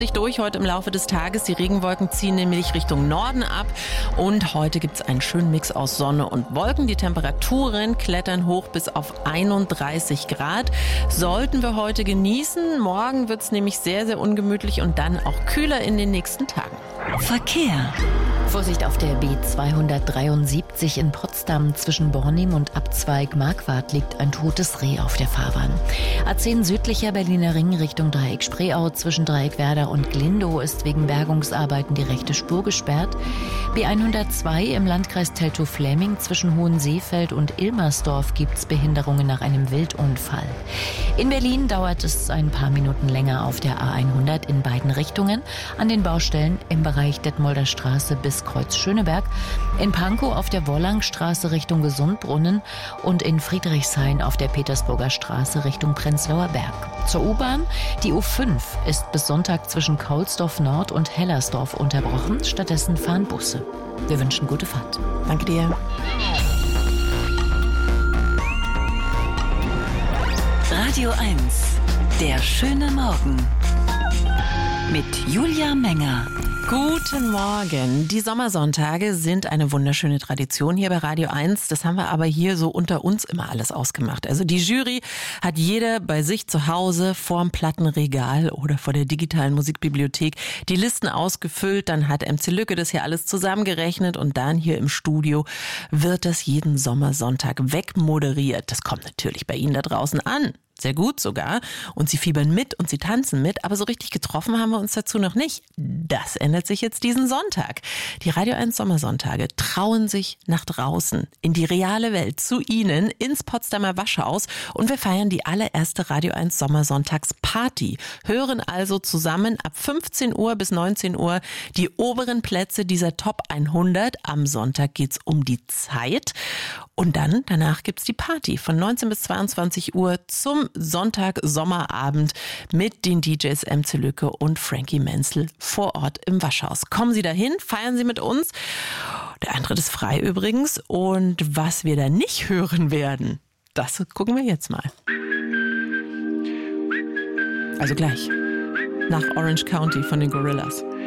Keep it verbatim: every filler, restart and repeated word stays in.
sich durch heute im Laufe des Tages. Die Regenwolken ziehen nämlich Richtung Norden ab und heute gibt es einen schönen Mix aus Sonne und Wolken. Die Temperaturen klettern hoch bis auf einunddreißig Grad. Sollten wir heute genießen. Morgen wird es nämlich sehr, sehr ungemütlich und dann auch kühler in den nächsten Tagen. Verkehr. Vorsicht auf der B zweihundertdreiundsiebzig in Potsdam zwischen Bornim und Abzweig Marquardt liegt ein totes Reh auf der Fahrbahn. A zehn südlicher Berliner Ring Richtung Dreieck Spreeau zwischen Dreieck Werder und Glindow ist wegen Bergungsarbeiten die rechte Spur gesperrt. B hundertzwei im Landkreis Teltow-Fläming zwischen Hohenseefeld und Ilmersdorf gibt es Behinderungen nach einem Wildunfall. In Berlin dauert es ein paar Minuten länger auf der A hundert in beiden Richtungen an den Baustellen im Bereich Detmolder Straße bis Kreuz Schöneberg, in Pankow auf der Wollangstraße Richtung Gesundbrunnen und in Friedrichshain auf der Petersburger Straße Richtung Prenzlauer Berg. Zur U-Bahn, die U fünf ist bis Sonntag zwischen Kaulsdorf Nord und Hellersdorf unterbrochen, stattdessen fahren Busse. Wir wünschen gute Fahrt. Danke dir. Radio eins, der schöne Morgen mit Julia Menger. Guten Morgen. Die Sommersonntage sind eine wunderschöne Tradition hier bei Radio eins. Das haben wir aber hier so unter uns immer alles ausgemacht. Also die Jury hat jeder bei sich zu Hause vorm Plattenregal oder vor der digitalen Musikbibliothek die Listen ausgefüllt. Dann hat M C Lücke das hier alles zusammengerechnet und dann hier im Studio wird das jeden Sommersonntag wegmoderiert. Das kommt natürlich bei Ihnen da draußen an. Sehr gut sogar. Und sie fiebern mit und sie tanzen mit. Aber so richtig getroffen haben wir uns dazu noch nicht. Das ändert sich jetzt diesen Sonntag. Die Radio eins Sommersonntage trauen sich nach draußen, in die reale Welt, zu Ihnen, ins Potsdamer Waschhaus. Und wir feiern die allererste Radio eins Sommersonntagsparty. Hören also zusammen ab fünfzehn Uhr bis neunzehn Uhr die oberen Plätze dieser Top hundert. Am Sonntag geht's um die Zeit. Und dann, danach gibt's die Party von neunzehn bis zweiundzwanzig Uhr zum Sonntag Sommerabend mit den D Js M C Lücke und Frankie Menzel vor Ort im Waschhaus. Kommen Sie dahin, feiern Sie mit uns. Der Eintritt ist frei übrigens. Und was wir da nicht hören werden, das gucken wir jetzt mal. Also gleich. Nach Orange County von den Gorillaz.